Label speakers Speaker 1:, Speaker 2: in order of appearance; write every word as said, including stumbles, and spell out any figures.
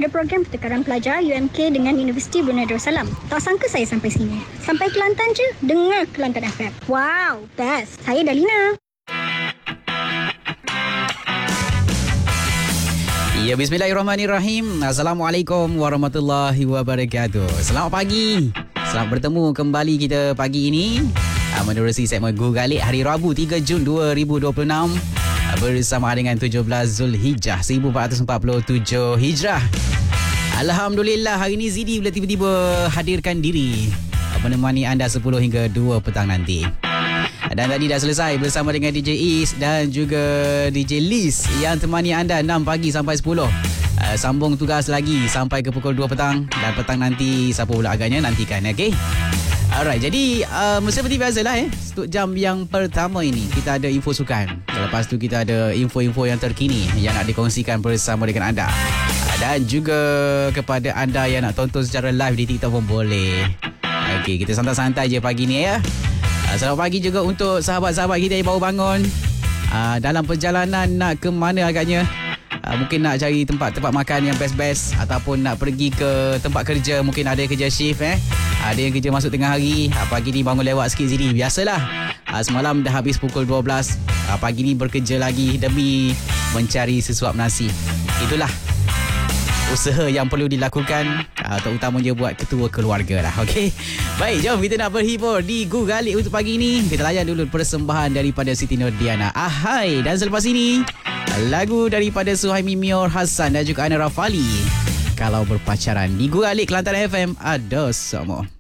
Speaker 1: pada program pertukaran pelajar U M K dengan Universiti Brunei Darussalam. Tak sangka saya sampai sini. Sampai Kelantan je, dengar Kelantan F M. Wow, best. Saya Dalina.
Speaker 2: Ya, bismillahirrahmanirrahim. Assalamualaikum warahmatullahi wabarakatuh. Selamat pagi. Selamat bertemu kembali kita pagi ini menerusi segmen Gugalik hari Rabu tiga Jun dua ribu dua puluh enam bersama dengan tujuh belas Zulhijjah seribu empat ratus empat puluh tujuh Hijrah. Alhamdulillah, hari ini Zidi boleh tiba-tiba hadirkan diri menemani anda sepuluh hingga dua petang nanti. Dan tadi dah selesai bersama dengan D J Is dan juga D J Liz yang temani anda enam pagi sampai sepuluh. Uh, sambung tugas lagi sampai ke pukul dua petang. Dan petang nanti siapa pula agaknya nantikan, okey? Alright, jadi uh, seperti biasalah eh, untuk jam yang pertama ini kita ada info sukan. Lepas tu kita ada info-info yang terkini yang nak dikongsikan bersama dengan anda. Uh, dan juga kepada anda yang nak tonton secara live di TikTok pun boleh. Okey, kita santai-santai je pagi ni ya. Selamat pagi juga untuk sahabat-sahabat kita yang baru bangun. Uh, dalam perjalanan nak ke mana agaknya? Uh, mungkin nak cari tempat-tempat makan yang best-best ataupun nak pergi ke tempat kerja. Mungkin ada yang kerja shift eh. Ada yang kerja masuk tengah hari. Uh, pagi ni bangun lewat sikit sini. Biasalah. Uh, semalam dah habis pukul dua belas. Uh, pagi ni bekerja lagi demi mencari sesuap nasi. Itulah usaha yang perlu dilakukan, uh, terutamanya buat ketua keluarga lah. Okey. Baik, jom kita nak berhibur di Gugalik untuk pagi ini. Kita layan dulu persembahan daripada Siti Nurdiana, Ahai. Dan selepas ini lagu daripada Suhaimi Mior Hassan dan juga Ana Rafali, Kalau Berpacaran, di Gugalik Kelantan F M. Ada semua.